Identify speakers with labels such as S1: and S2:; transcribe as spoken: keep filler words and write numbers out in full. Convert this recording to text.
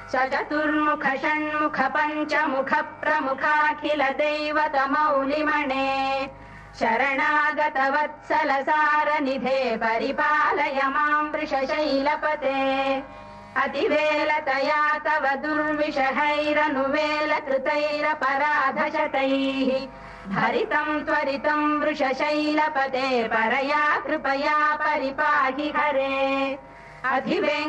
S1: चतुर्मुख षण्मुख पञ्चमुख प्रमुखाखिल दैवतमौलिमणे शरणागत वत्सल सारनिधे परिपालय मां वृषशैलपते अतिवेलतया तव दुर्विषहैरनुवेल कृतैरपराधशतैः भरितं त्वरितं वृषशैलपते परया कृपया परिपाहि हरे अधिवेङ्कटेशं